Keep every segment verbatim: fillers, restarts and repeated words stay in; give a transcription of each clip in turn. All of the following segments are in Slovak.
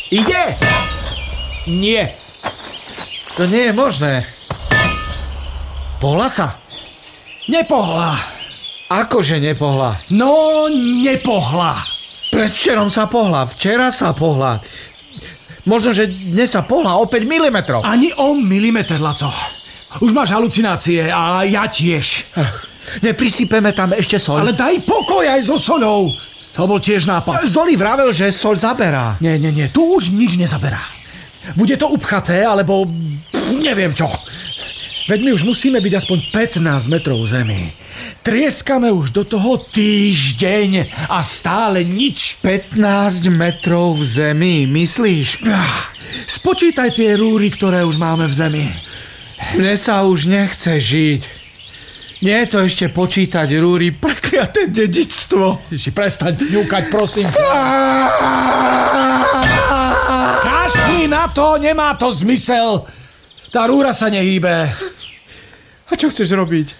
Ide? Nie. To nie je možné. Pohla sa? Nepohla. Akože nepohla? No, nepohla. Predvčerom sa pohla, včera sa pohla. Možno, že dnes sa pohla o päť milimetrov. Ani o milimeter, Laco. Už máš halucinácie a ja tiež. Neprisypeme tam ešte soľ. Ale daj pokoj aj so soľou. To bol tiež nápad. Zoli vravel, že soľ zaberá. Nie, nie, nie, tu už nič nezaberá. Bude to upchaté, alebo pff, neviem čo. Veď my už musíme byť aspoň pätnásť metrov v zemi. Trieskame už do toho týždeň a stále nič. pätnásť metrov v zemi, myslíš? Spočítaj tie rúry, ktoré už máme v zemi. Mne sa už nechce žiť. Nie je to ešte počítať rúry, prekliaté dedičstvo. Si prestaň ňukať, prosím. Kašli na to, nemá to zmysel. Tá rúra sa nehýbe. A čo chceš robiť?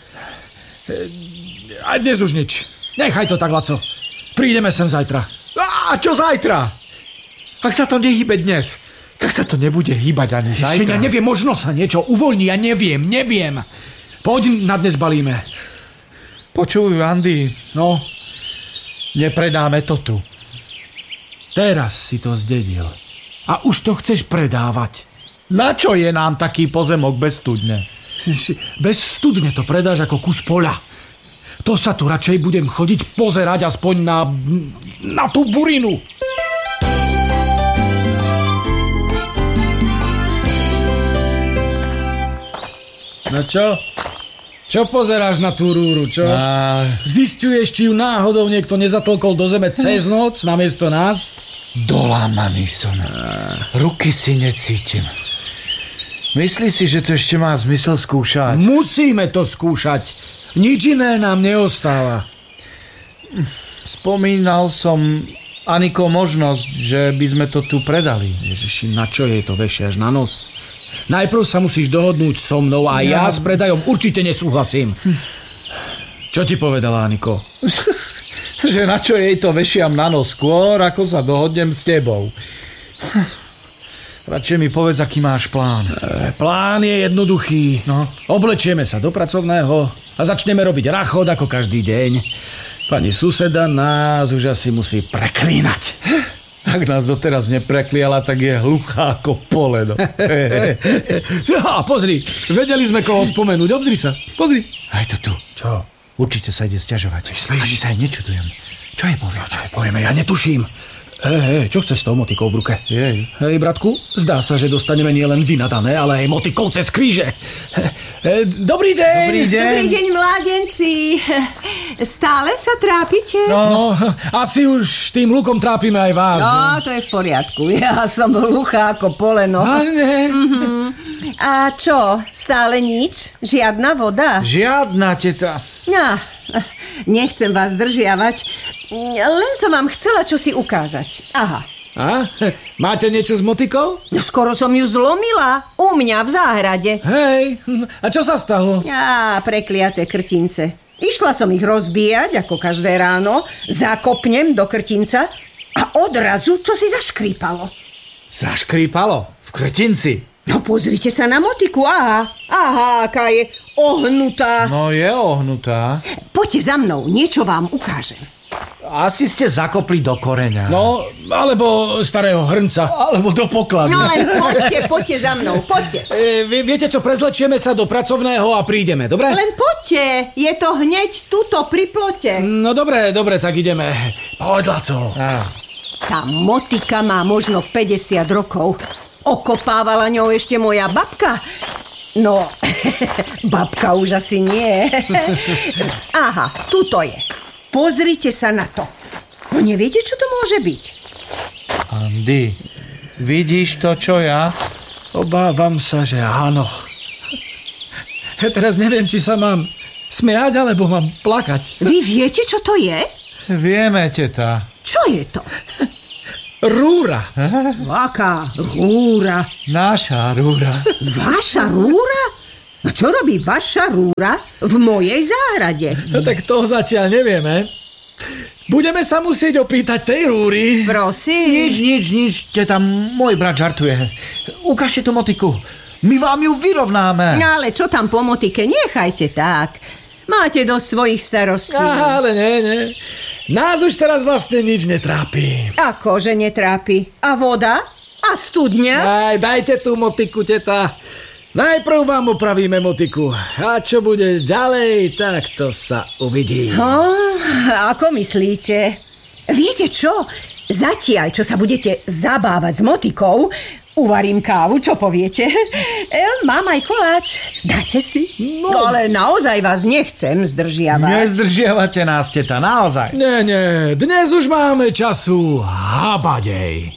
A dnes už nič. Nechaj to tak, Laco. Prídeme sem zajtra. A čo zajtra? Ak sa to nehýbe dnes, tak sa to nebude hýbať ani zajtra. Ešte ja neviem, možno sa niečo uvoľní, ja neviem, neviem. Poď, na dnes balíme. Počuj, Andy. No? Nepredáme to tu. Teraz si to zdedil. A už to chceš predávať. Na čo je nám taký pozemok bez studne? Bez studne to predáš ako kus poľa. To sa tu radšej budem chodiť pozerať aspoň na, na tú burinu. No čo? Čo pozeráš na tú rúru, čo? A... Zisťuješ, či ju náhodou niekto nezatlkol do zeme cez noc namiesto nás? Dolámaný som. Ruky si necítim. Myslíš si, že to ešte má zmysel skúšať? Musíme to skúšať. Nič iné nám neostáva. Spomínal som Aniko možnosť, že by sme to tu predali. Ježiši, na čo jej to vešiaš na nos? Najprv sa musíš dohodnúť so mnou a ja, ja s predajom určite nesúhlasím. Čo ti povedala Aniko? Že na čo jej to vešiam na nos skôr, ako sa dohodnem s tebou. Radšej mi povedz, aký máš plán. E, plán je jednoduchý. No. Oblečieme sa do pracovného a začneme robiť rachot ako každý deň. Pani suseda nás už asi musí preklínať. Ak nás doteraz neprekliala, tak je hluchá ako pole. No. Ja, pozri, vedeli sme koho spomenúť. Obzri sa, pozri. Aj to tu. Čo? Určite sa ide sťažovať. Myslíš? Ani sa aj nečudujem. Čo je povie? Čo je povieme, ja netuším. Hej, hej, čo chceš s tou motikou v ruke? Jej. Hej, bratku, zdá sa, že dostaneme nielen vynadané, ale aj motikou cez kríže. He, dobrý deň! Dobrý deň! Dobrý deň, mládenci. Stále sa trápite? No, no, asi už tým lukom trápime aj vás. No, ne? to je v poriadku. Ja som hluchá ako poleno. A ne. Mm-hmm. A čo, stále nič? Žiadna voda? Žiadna, teta. Ja, nechcem vás zdržiavať. Len som vám chcela čosi ukázať. Aha. A? Máte niečo s motikou? No, skoro som ju zlomila. U mňa v záhrade. Hej, a čo sa stalo? Á, prekliaté krtince. Išla som ich rozbíjať, ako každé ráno. Zakopnem do krtinca a odrazu čo si zaškrípalo. Zaškrípalo? V krtinci? No pozrite sa na motiku. Aha, aha, aká je ohnutá. No je ohnutá. Poďte za mnou, niečo vám ukážem. Asi ste zakopli do koreňa. No, alebo starého hrnca. Alebo do pokladu. No len poďte, poďte za mnou, poďte. E, vie, viete čo, prezlečieme sa do pracovného a prídeme, dobre? Len poďte, je to hneď tuto pri plote. No dobre, dobre, tak ideme. Poď, Laco. Á. Tá motika má možno päťdesiat rokov. Okopávala ňou ešte moja babka. No, babka už asi nie. Aha, tuto je. Pozrite sa na to. No neviete, čo to môže byť? Andy, vidíš to, čo ja? Obávam sa, že áno. Teraz neviem, či sa mám smiať, alebo mám plakať. Vy viete, čo to je? Vieme, teta. Čo je to? Rúra. Aká rúra? Naša rúra. Vaša rúra? No čo robí vaša rúra v mojej záhrade? No tak to zatiaľ nevieme. budeme sa musieť opýtať tej Rúry. Prosím. Nič, nič, nič, teta, môj brat žartuje. Ukážte tú motiku. My vám ju vyrovnáme. No ale čo tam po motike? Nechajte tak. Máte dosť svojich starostí. Aha, ale nie, nie. Nás už teraz vlastne nič netrápi. Akože netrápi? A voda? A studňa? Aj, dajte tú motiku, teta. Najprv vám opravíme motiku. A čo bude ďalej, tak to sa uvidí. Oh, ako myslíte? Viete čo? Zatiaľ, čo sa budete zabávať s motikou, uvarím kávu, čo poviete? E, mám aj koláč. Dáte si? No. Ale naozaj vás nechcem zdržiavať. Nezdržiavate nás, teta, naozaj. Nie, nie, dnes už máme času habadej.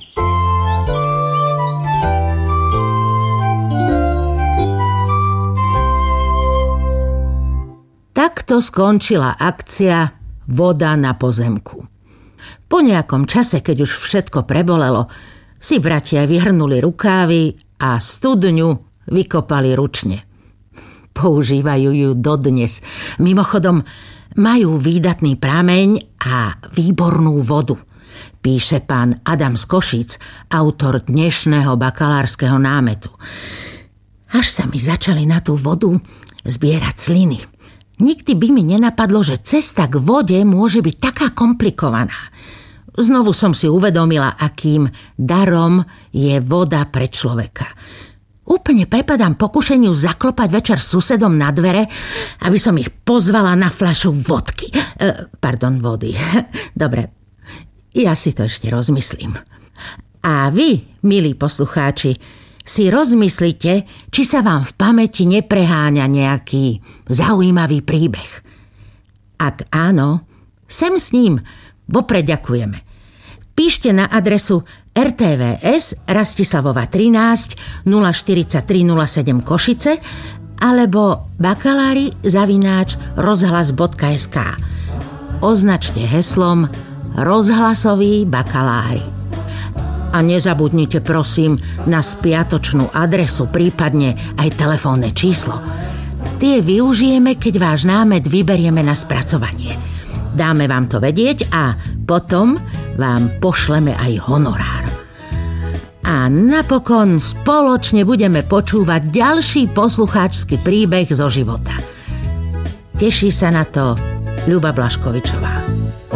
Takto skončila akcia Voda na pozemku. Po nejakom čase, keď už všetko prebolelo, si bratia vyhrnuli rukávy a studňu vykopali ručne. Používajú ju dodnes. Mimochodom, majú výdatný prameň a výbornú vodu, píše pán Adam z Košíc, autor dnešného bakalárskeho námetu. Až sa mi začali na tú vodu zbierať sliny. Nikdy by mi nenapadlo, že cesta k vode môže byť taká komplikovaná. Znovu som si uvedomila, akým darom je voda pre človeka. Úplne prepadám pokušeniu zaklopať večer susedom na dvere, aby som ich pozvala na fľašu vodky. E, pardon, vody. Dobre, ja si to ešte rozmyslím. A vy, milí poslucháči, si rozmyslite, či sa vám v pamäti nepreháňa nejaký zaujímavý príbeh. Ak áno, sem s ním vopred ďakujeme. Píšte na adresu er té vé es Rastislavova trinásť nula štyridsaťtri nula sedem Košice alebo bakalári zavináč rozhlas bodka es ká. Označte heslom Rozhlasoví bakalári. A nezabudnite prosím na spiatočnú adresu, prípadne aj telefónne číslo. Tie využijeme, keď váš námet vyberieme na spracovanie. Dáme vám to vedieť a potom vám pošleme aj honorár. A napokon spoločne budeme počúvať ďalší poslucháčsky príbeh zo života. Teší sa na to Ľuba Blaškovičová.